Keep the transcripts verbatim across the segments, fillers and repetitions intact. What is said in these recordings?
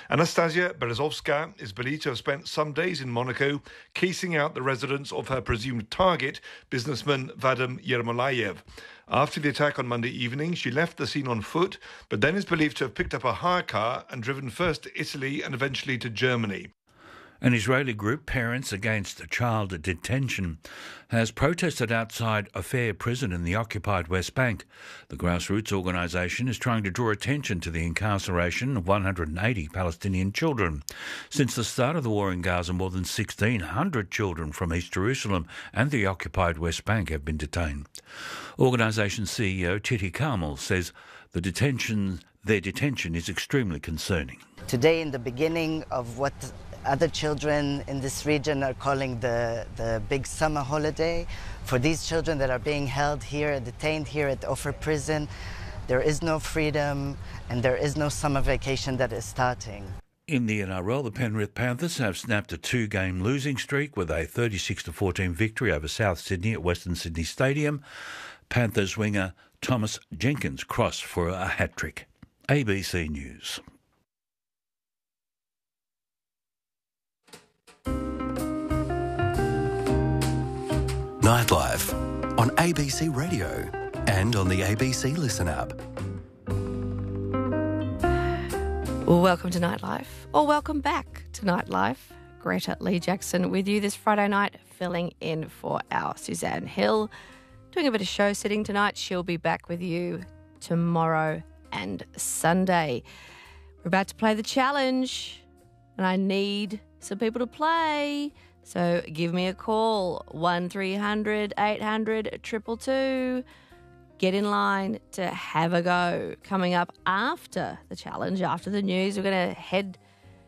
Anastasia Berezovska is believed to have spent some days in Monaco casing out the residence of her presumed target, businessman Vadim Yermolayev. After the attack on Monday evening, she left the scene on foot, but then is believed to have picked up a hire car and driven first to Italy and eventually to Germany. An Israeli group, Parents Against Child Detention, has protested outside Ophir prison in the occupied West Bank. The grassroots organisation is trying to draw attention to the incarceration of one hundred eighty Palestinian children. Since the start of the war in Gaza, more than sixteen hundred children from East Jerusalem and the occupied West Bank have been detained. Organisation C E O Titi Carmel says the detention, their detention is extremely concerning. Today, in the beginning of what other children in this region are calling the, the big summer holiday, for these children that are being held here, detained here at Ophir prison, there is no freedom and there is no summer vacation that is starting. In the N R L, the Penrith Panthers have snapped a two-game losing streak with a thirty-six to fourteen victory over South Sydney at Western Sydney Stadium. Panthers winger Thomas Jenkins crossed for a hat-trick. A B C News. Nightlife on A B C Radio and on the A B C Listen app. Welcome to Nightlife, or welcome back to Nightlife. Greta Lee Jackson with you this Friday night, filling in for our Suzanne Hill. Doing a bit of show sitting tonight. She'll be back with you tomorrow and Sunday. We're about to play the challenge, and I need some people to play. So give me a call, one three hundred eight hundred two two two. Get in line to have a go. Coming up after the challenge, after the news, we're going to head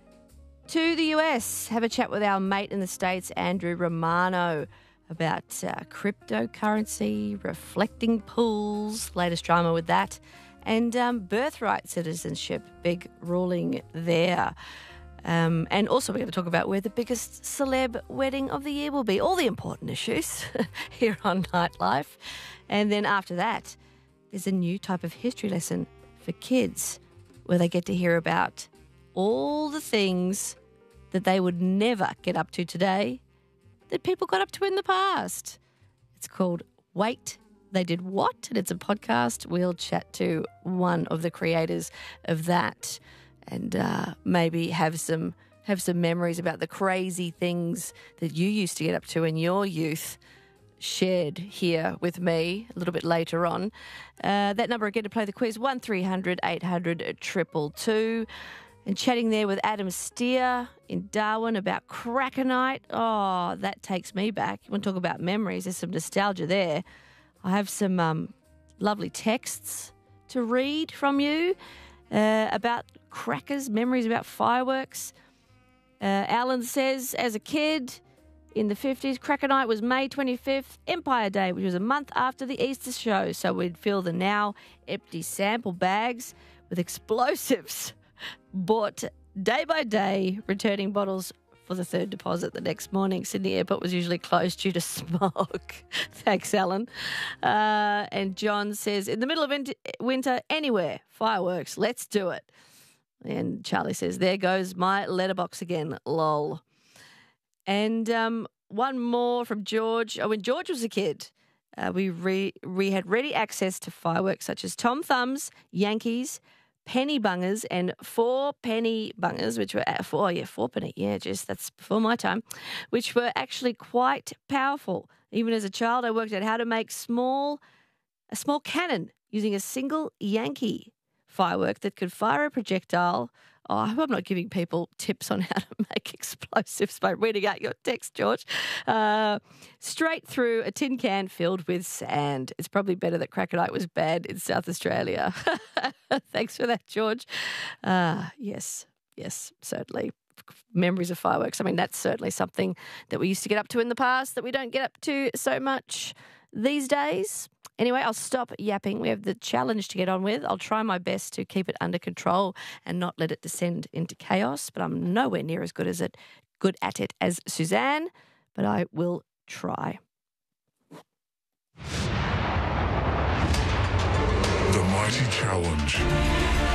to the U S, have a chat with our mate in the States, Andrew Romano, about uh, cryptocurrency, reflecting pools, latest drama with that, and um, birthright citizenship, big ruling there. Um, and also we're going to talk about where the biggest celeb wedding of the year will be. All the important issues here on Nightlife. And then after that, there's a new type of history lesson for kids where they get to hear about all the things that they would never get up to today that people got up to in the past. It's called Wait, They Did What? And it's a podcast. We'll chat to one of the creators of that and uh, maybe have some have some memories about the crazy things that you used to get up to in your youth shared here with me a little bit later on. Uh, that number again to play the quiz, one three hundred eight hundred two two two. And chatting there with Adam Steer in Darwin about Cracker Night. Oh, that takes me back. You want to talk about memories? There's some nostalgia there. I have some um, lovely texts to read from you uh, about crackers, memories about fireworks. Uh, Alan says, as a kid in the fifties, Cracker Night was May twenty-fifth, Empire Day, which was a month after the Easter show. So we'd fill the now empty sample bags with explosives bought day by day, returning bottles for the third deposit the next morning. Sydney Airport was usually closed due to smoke. Thanks, Alan. Uh, and John says, in the middle of winter, anywhere, fireworks, let's do it. And Charlie says, there goes my letterbox again, lol. And um, one more from George. Oh, when George was a kid, uh, we, re- we had ready access to fireworks such as Tom Thumbs, Yankees, penny bungers, and four penny bungers, which were at four, oh yeah, four penny, yeah, just that's before my time, which were actually quite powerful. Even as a child, I worked out how to make small, a small cannon using a single Yankee firework that could fire a projectile. Oh, I hope I'm not giving people tips on how to make explosives by reading out your text, George. Uh, straight through a tin can filled with sand. It's probably better that Cracker Night was banned in South Australia. Thanks for that, George. Uh, yes, yes, certainly. Memories of fireworks. I mean, that's certainly something that we used to get up to in the past that we don't get up to so much these days. Anyway, I'll stop yapping. We have the challenge to get on with. I'll try my best to keep it under control and not let it descend into chaos, but I'm nowhere near as good as it, good at it as Suzanne, but I will try. The Mighty Challenge.